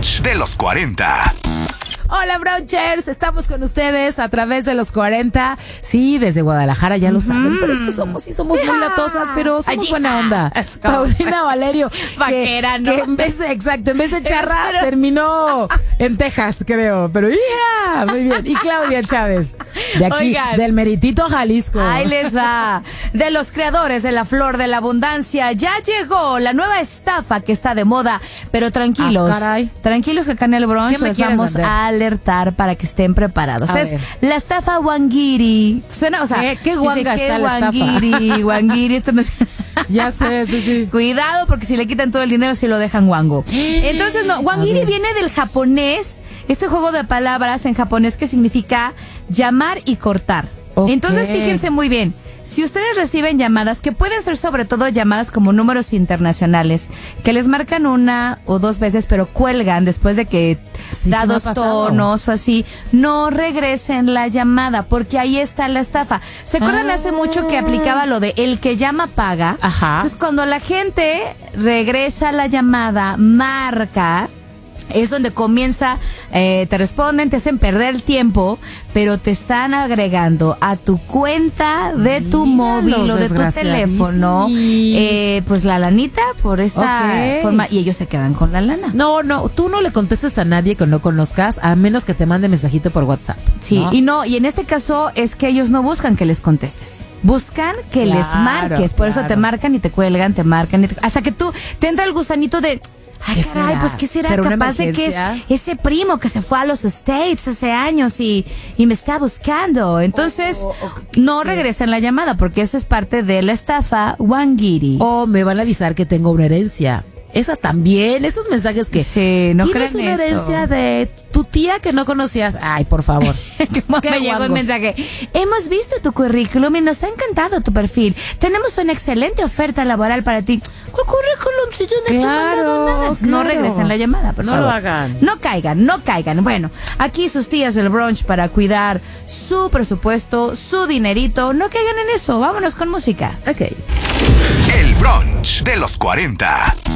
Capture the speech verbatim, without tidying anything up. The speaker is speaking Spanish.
brunch de los cuarenta. Hola, Brunchers, estamos con ustedes a través de los cuarenta. Sí, desde Guadalajara, ya lo mm. saben, pero es que somos, sí somos muy latosas, pero somos Allí. buena onda. Paulina Valerio, vaquera, que, ¿no? que en vez de, exacto, en vez de charra, pero... terminó en Texas, creo, pero hija, muy bien. Y Claudia Chávez, de aquí, Oigan, del meritito Jalisco. Ahí les va. De los creadores de la flor de la abundancia, ya llegó la nueva estafa que está de moda, pero tranquilos, ah, caray. tranquilos que acá en el brunch les vamos vender? a alertar para que estén preparados. A es ver. la estafa Wangiri. Suena, o sea, ¿qué, qué guanga dice, está ¿qué la Wangiri, estafa? Wangiri, esto me suena. Ya sé, sí, sí. Cuidado porque si le quitan todo el dinero si lo dejan wango. Entonces, no, Wangiri viene del japonés, este juego de palabras en japonés que significa llamar y cortar. Okay. Entonces, fíjense muy bien. Si ustedes reciben llamadas, que pueden ser sobre todo llamadas como números internacionales, que les marcan una o dos veces, pero cuelgan después de que sí, da dos tonos o así, no regresen la llamada, porque ahí está la estafa. ¿Se acuerdan ah. hace mucho que aplicaba lo de el que llama paga? Ajá. Entonces, cuando la gente regresa la llamada, marca... es donde comienza, eh, te responden, te hacen perder el tiempo, pero te están agregando a tu cuenta de tu Mira, móvil o de tu teléfono, eh, pues la lanita por esta okay. forma, y ellos se quedan con la lana. No, no, tú no le contestes a nadie que no conozcas, a menos que te mande mensajito por WhatsApp. Sí, ¿no? y no, y en este caso es que ellos no buscan que les contestes, buscan que claro, les marques, por claro. eso te marcan y te cuelgan, te marcan, y te, hasta que tú te entra el gusanito de... Ay, ¿Qué caray, será? pues ¿qué será? ¿Será Capaz de que es ese primo que se fue a los States hace años y, y me está buscando. Entonces, oh, oh, oh, no regresen la llamada porque eso es parte de la estafa Wangiri. O me van a avisar que tengo una herencia. Esas también, esos mensajes que sí, no tienes una eso. herencia de tu tía que no conocías. Ay, por favor. Me llegó un mensaje. Hemos visto tu currículum y nos ha encantado tu perfil. Tenemos una excelente oferta laboral para ti. ¿Cuál currículum? Si yo no claro, te he mandado nada. Claro. No regresen la llamada, por no favor. No lo hagan. No caigan, no caigan. Bueno, aquí sus tías del brunch para cuidar su presupuesto, su dinerito. No caigan en eso. Vámonos con música. Ok. El brunch de los cuarenta.